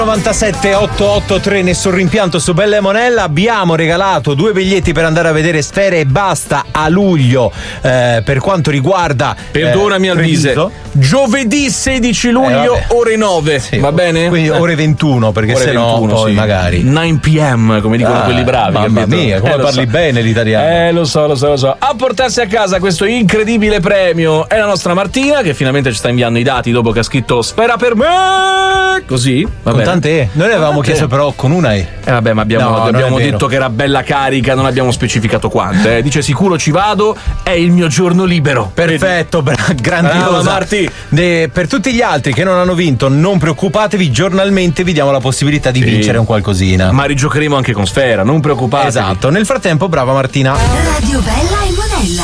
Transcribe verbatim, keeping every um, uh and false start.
novantasette ottocentoottantatré, nessun rimpianto su Bella e Monella. Abbiamo regalato due biglietti per andare a vedere Sfere e Basta a luglio, eh, per quanto riguarda perdonami eh, Alvise, giovedì sedici luglio eh, ore nove, sì, va bene? Quindi ore ventuno, perché ore se no ventuno, poi sì. magari nove p m come dicono ah, quelli bravi. Mamma capito? mia, come eh, parli so. bene l'italiano. Eh lo so, lo so, lo so. A portarsi a casa questo incredibile premio è la nostra Martina, che finalmente ci sta inviando i dati dopo che ha scritto Sfera per me. Così, va con bene. tante E. Noi le avevamo Tante chiesto però con una E. Eh vabbè, ma abbiamo, no, abbiamo detto che era bella carica, non abbiamo specificato quante. Eh. Dice sicuro ci vado, è il mio giorno libero. Perfetto, bra- grandiosa. Marti. De- per tutti gli altri che non hanno vinto, non preoccupatevi, giornalmente vi diamo la possibilità di sì. vincere un qualcosina. Ma rigiocheremo anche con Sfera, non preoccupatevi. Esatto, nel frattempo brava Martina. Radio Bella e Monella.